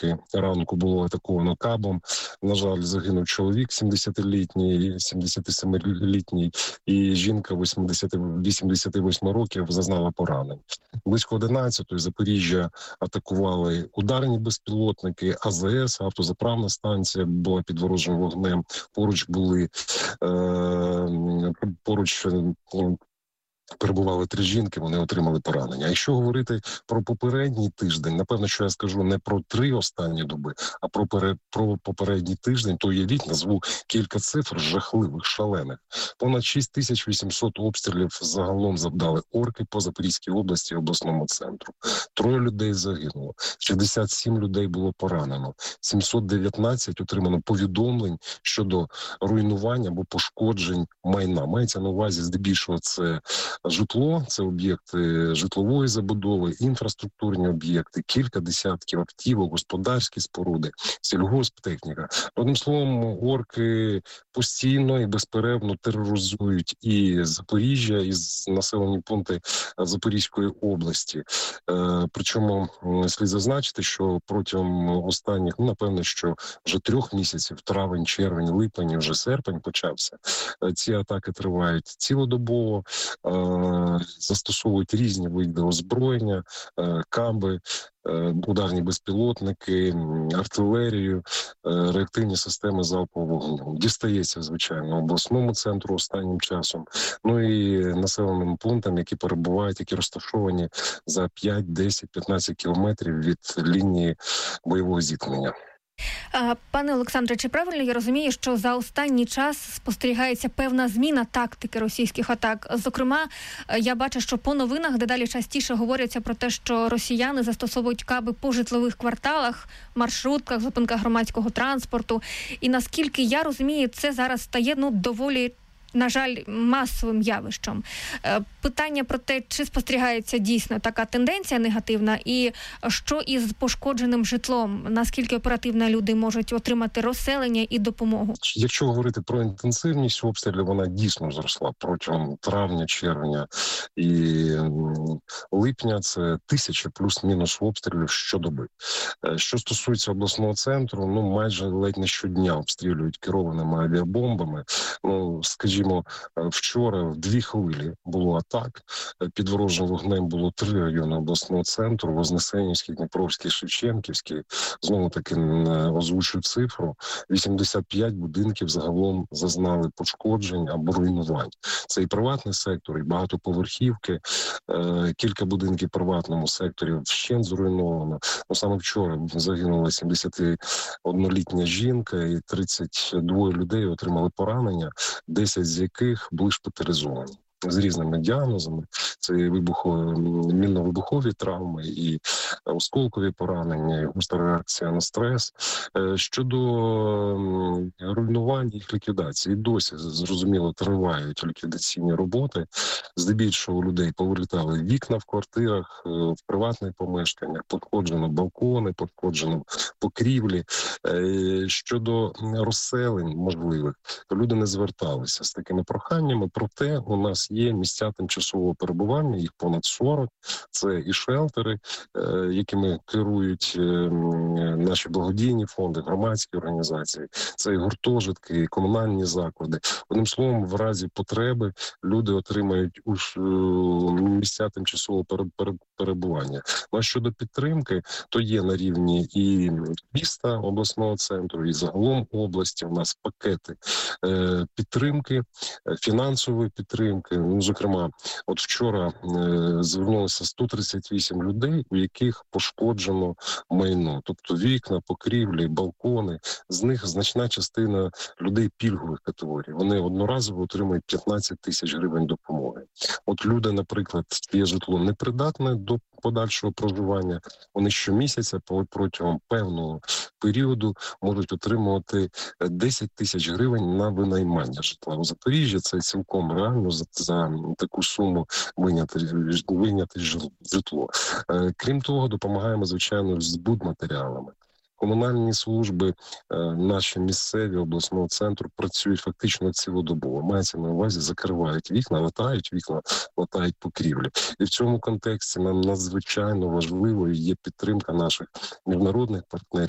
годинки ранку було атаковано кабом. На жаль, загинув чоловік 70-літній, 77-літній і жінка 88 років зазнала поранень. Близько 11-ї Запоріжжя атакували ударні безпілотники, АЗС, автозаправна станція була під ворожим вогнем. Поруч перебували 3 жінки, вони отримали поранення. А якщо говорити про попередній тиждень, напевно, що я скажу не про 3 останні доби, а про попередній тиждень, то уявіть, назву кілька цифр жахливих, шалених. Понад 6800 обстрілів загалом завдали орки по Запорізькій області і обласному центру. 3 людей загинуло, 67 людей було поранено, 719 отримано повідомлень щодо руйнування або пошкоджень майна. Мається на увазі здебільшого це житло, це об'єкти житлової забудови, інфраструктурні об'єкти, кілька десятків автівок, господарські споруди, сільгосптехніка. Одним словом, орки постійно і безперервно тероризують і Запоріжжя, і населені пункти Запорізької області. Причому слід зазначити, що протягом останніх, напевно, що вже 3 місяців, травень, червень, липень, вже серпень почався, ці атаки тривають цілодобово, застосовують різні види озброєння, каби, ударні безпілотники, артилерію, реактивні системи залпового вогню. Дістається, звичайно, обласному центру останнім часом, і населеним пунктам, які перебувають, які розташовані за 5, 10, 15 кілометрів від лінії бойового зіткнення. Пане Олександре, чи правильно я розумію, що за останній час спостерігається певна зміна тактики російських атак? Зокрема, я бачу, що по новинах дедалі частіше говориться про те, що росіяни застосовують каби по житлових кварталах, маршрутках, зупинках громадського транспорту. І наскільки я розумію, це зараз стає доволі, на жаль, масовим явищем. Питання про те, чи спостерігається дійсно така тенденція негативна, і що із пошкодженим житлом, наскільки оперативно люди можуть отримати розселення і допомогу? Якщо говорити про інтенсивність обстрілів, вона дійсно зросла протягом травня, червня і липня. Це 1000 плюс-мінус обстрілів щодоби. Що стосується обласного центру, майже ледь не щодня обстрілюють керованими авіабомбами. Скажімо, вчора в 2 хвилі було атак. Під ворожим вогнем було 3 райони обласного центру: Вознесенівський, Дніпровський, Шевченківський. Знову таки озвучу цифру: 85 будинків загалом зазнали пошкоджень або руйнувань. Це і приватний сектор, і багатоповерхівки. Кілька будинків в приватному секторі вщент зруйновано. Саме вчора загинула 71-літня жінка, і 32 людей отримали поранення, 10 з яких були шпиталізовані з різними діагнозами. Це мінно-вибухові травми, і осколкові поранення, і гостра реакція на стрес. Щодо руйнувань, їх ліквідації, досі, зрозуміло, тривають ліквідаційні роботи. Здебільшого у людей повилітали вікна в квартирах, в приватних помешканнях, пошкоджено балкони, пошкоджено покрівлі. Щодо розселень можливих, то люди не зверталися з такими проханнями, проте у нас є місця тимчасового перебування, їх понад 40. Це і шелтери, якими керують наші благодійні фонди, громадські організації, це і гуртожитки, і комунальні заклади. Одним словом, в разі потреби люди отримають місця тимчасового перебування. А щодо підтримки, то є на рівні і міста, обласного центру, і загалом області у нас пакети підтримки, фінансової підтримки. Зокрема, от вчора звернулося 138 людей, у яких пошкоджено майно, тобто вікна, покрівлі, балкони. З них значна частина людей пільгових категорій. Вони одноразово отримують 15 тисяч гривень допомоги. От люди, наприклад, є житло непридатне до подальшого проживання, вони щомісяця протягом певного періоду можуть отримувати 10 тисяч гривень на винаймання житла. У Запоріжжі це цілком реально за таку суму вийняти житло. Крім того, допомагаємо, звичайно, з будматеріалами. Комунальні служби, наші місцеві, обласного центру працюють фактично цілодобово. Мається на увазі, закривають вікна, латають покрівлі. І в цьому контексті нам надзвичайно важливо є підтримка наших міжнародних партнерів,